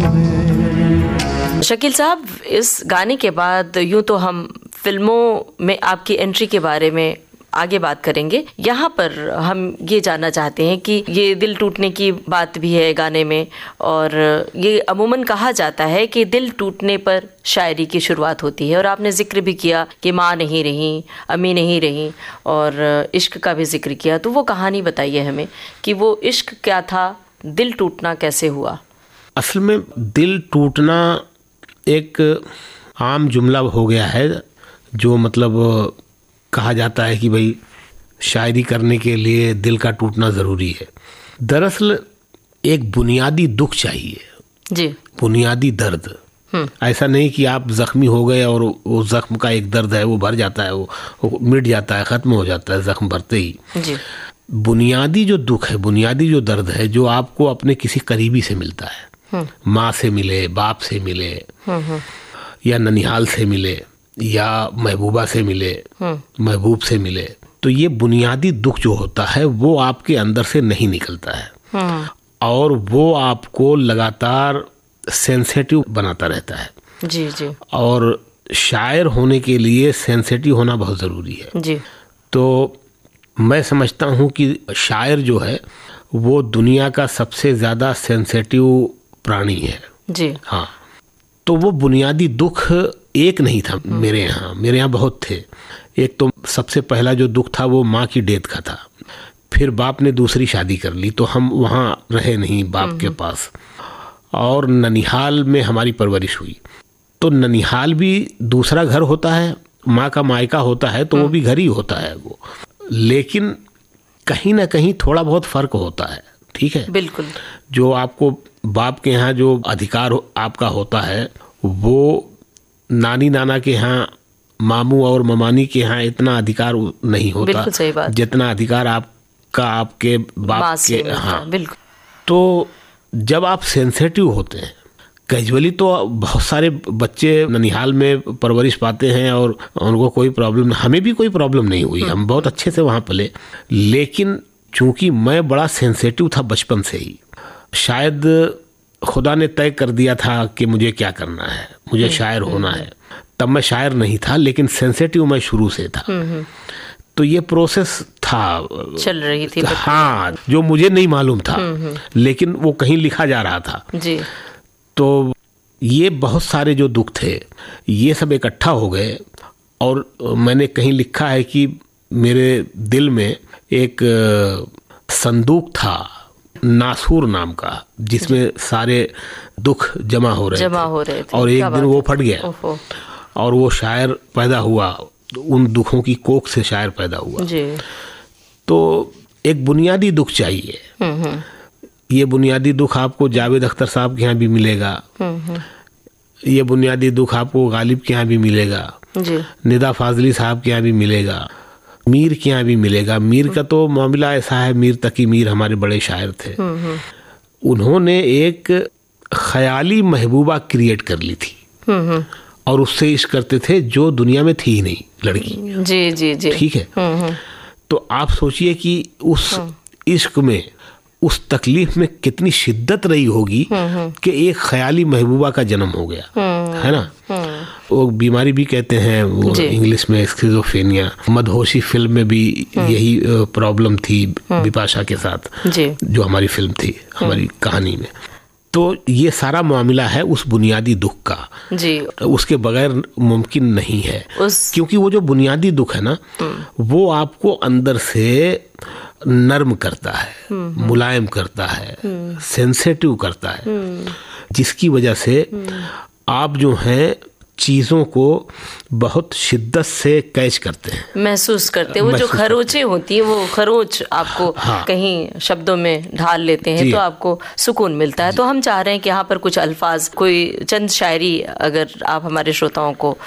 हुए। शकील साहब, इस गाने के बाद यूं तो हम फिल्मों में आपकी एंट्री के बारे में आगे बात करेंगे। यहाँ पर हम ये जानना चाहते हैं कि ये दिल टूटने की बात भी है गाने में, और ये अमूमन कहा जाता है कि दिल टूटने पर शायरी की शुरुआत होती है, और आपने जिक्र भी किया कि माँ नहीं रही, अम्मी नहीं रही, और इश्क का भी जिक्र किया। तो वो कहानी बताइए हमें कि वो इश्क क्या था, दिल टूटना कैसे हुआ? असल में दिल टूटना एक आम जुमला हो गया है, जो मतलब कहा जाता है कि भाई शायरी करने के लिए दिल का टूटना ज़रूरी है। दरअसल एक बुनियादी दुख चाहिए जी, बुनियादी दर्द। ऐसा नहीं कि आप ज़ख्मी हो गए और वो ज़ख्म का एक दर्द है वो भर जाता है, वो मिट जाता है, ख़त्म हो जाता है ज़ख्म भरते ही। जी। बुनियादी जो दुख है, बुनियादी जो दर्द है, जो आपको अपने किसी करीबी से मिलता है, माँ से मिले, बाप से मिले, या ननिहाल से मिले, या महबूबा से मिले, महबूब से मिले, तो ये बुनियादी दुख जो होता है वो आपके अंदर से नहीं निकलता है, और वो आपको लगातार सेंसिटिव बनाता रहता है। जी जी। और शायर होने के लिए सेंसिटिव होना बहुत ज़रूरी है। जी। तो मैं समझता हूँ कि शायर जो है वो दुनिया का सबसे ज़्यादा सेंसिटिव प्राणी है। जी। हाँ, तो वो बुनियादी दुख एक नहीं था मेरे यहाँ बहुत थे। एक तो सबसे पहला जो दुख था वो माँ की डेथ का था। फिर बाप ने दूसरी शादी कर ली तो हम वहाँ रहे नहीं बाप के पास, और ननिहाल में हमारी परवरिश हुई। तो ननिहाल भी दूसरा घर होता है, माँ का मायका होता है, तो वो भी घर ही होता है वो, लेकिन कहीं ना कहीं थोड़ा बहुत फ़र्क होता है। ठीक है, बिल्कुल। जो आपको बाप के यहाँ जो अधिकार आपका होता है वो नानी नाना के यहाँ, मामू और ममानी के यहाँ इतना अधिकार नहीं होता। बिल्कुल सही बात। जितना अधिकार आपका आपके बाप के। हाँ, बिल्कुल। तो जब आप सेंसिटिव होते हैं, कैजुअली तो बहुत सारे बच्चे ननिहाल में परवरिश पाते हैं और उनको कोई प्रॉब्लम, हमें भी कोई प्रॉब्लम नहीं हुई, हम बहुत अच्छे से वहाँ पले। लेकिन चूंकि मैं बड़ा सेंसिटिव था बचपन से ही, शायद खुदा ने तय कर दिया था कि मुझे क्या करना है, मुझे शायर होना है। तब मैं शायर नहीं था, लेकिन सेंसिटिव मैं शुरू से था। तो ये प्रोसेस था, चल रही थी। हाँ, जो मुझे नहीं मालूम था, लेकिन वो कहीं लिखा जा रहा था। जी। तो ये बहुत सारे जो दुख थे ये सब इकट्ठा हो गए, और मैंने कहीं लिखा है कि मेरे दिल में एक संदूक था नासूर नाम का, जिसमें सारे दुख जमा हो रहे थे। और एक दिन वो फट गया और वो शायर पैदा हुआ, उन दुखों की कोख से शायर पैदा हुआ। जी। तो एक बुनियादी दुख चाहिए। ये बुनियादी दुख आपको जावेद अख्तर साहब के यहाँ भी मिलेगा, ये बुनियादी दुख आपको गालिब के यहाँ भी मिलेगा, निदा फाजली साहब के यहाँ भी मिलेगा, मीर के यहाँ भी मिलेगा। मीर का तो मामला ऐसा है, मीर तकी मीर हमारे बड़े शायर थे। उन्होंने एक ख्याली महबूबा क्रिएट कर ली थी और उससे इश्क करते थे जो दुनिया में थी ही नहीं लड़की। जी जी जी। ठीक है। तो आप सोचिए कि उस इश्क में, उस तकलीफ में कितनी शिद्दत रही होगी कि एक ख्याली महबूबा का जन्म हो गया, है ना। वो बीमारी भी कहते हैं वो इंग्लिश में, स्किज़ोफ्रेनिया। मदहोशी फिल्म में भी यही प्रॉब्लम थी बिपाशा के साथ, जो हमारी फिल्म थी, हमारी कहानी में। तो ये सारा मामला है उस बुनियादी दुख का। जी। उसके बगैर मुमकिन नहीं है, क्योंकि वो जो बुनियादी दुख है ना, वो आपको अंदर से नर्म करता है, मुलायम करता है, सेंसिटिव करता है, जिसकी वजह से आप जो हैं चीज़ों को बहुत शिद्दत से कैच करते हैं, महसूस करते हैं। वो जो खरोचें होती हैं, वो खरोच आपको कहीं शब्दों में ढाल लेते हैं, तो आपको सुकून मिलता है। तो हम चाह रहे हैं कि यहाँ पर कुछ अल्फाज, कोई चंद शायरी अगर आप हमारे श्रोताओं को